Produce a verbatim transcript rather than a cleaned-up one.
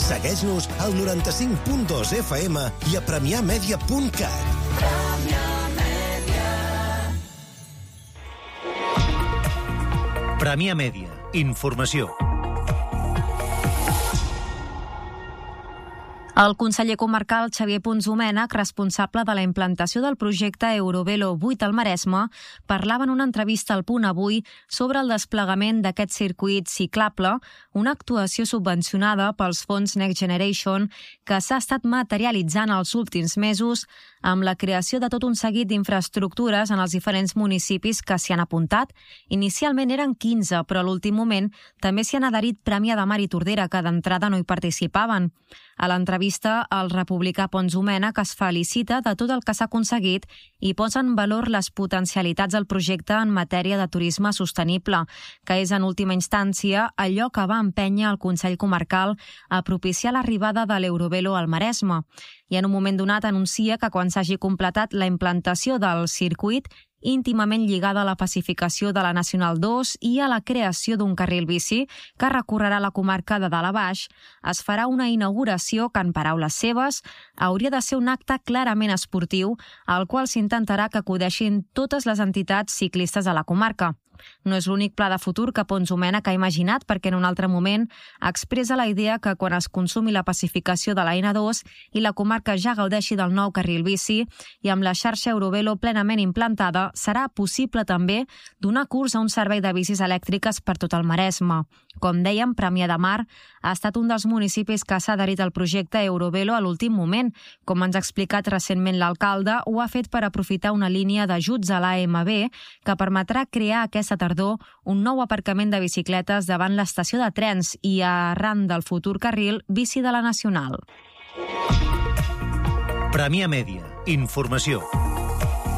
Segueix-nos al noranta-cinc punt dos F M i a premià media punt cat. Premià Mèdia. Informació. El conseller comarcal Xavier Pons Domènech, responsable de la implantació del projecte Eurovelo vuit al Maresme, parlava en una entrevista al Punt Avui sobre el desplegament d'aquest circuit ciclable, una actuació subvencionada pels fons Next Generation que s'ha estat materialitzant els últims mesos amb la creació de tot un seguit d'infraestructures en els diferents municipis que s'hi han apuntat. Inicialment eren quinze, però a l'últim moment també s'hi han adherit Premià de Mar i Tordera, que d'entrada no hi participaven. A l'entrevista, el republicà Pons Domènech es felicita de tot el que s'ha aconseguit i posa en valor les potencialitats del projecte en matèria de turisme sostenible, que és en última instància allò que va empènyer el Consell Comarcal a propiciar l'arribada de l'Eurovelo al Maresme. I en un moment donat anuncia que quan s'hagi completat la implantació del circuit, íntimament lligada a la pacificació de la Nacional dos i a la creació d'un carril bici que recorrerà la comarca de dalt a baix, es farà una inauguració que, en paraules seves, hauria de ser un acte clarament esportiu al qual s'intentarà que acudeixin totes les entitats ciclistes de la comarca. No és l'únic pla de futur que Pons Domènech ha imaginat, perquè en un altre moment expressa la idea que quan es consumi la pacificació de la N dos i la comarca ja gaudeixi del nou carril bici i amb la xarxa Eurovelo plenament implantada, serà possible també donar curs a un servei de bicis elèctriques per tot el Maresme. Com dèiem, Premià de Mar ha estat un dels municipis que s'ha adherit al projecte Eurovelo a l'últim moment. Com ens ha explicat recentment l'alcalde, ho ha fet per aprofitar una línia d'ajuts a l'A M B que permetrà crear aquesta tardor un nou aparcament de bicicletes davant l'estació de trens i arran del futur carril bici de la Nacional. Premià Mèdia. Informació.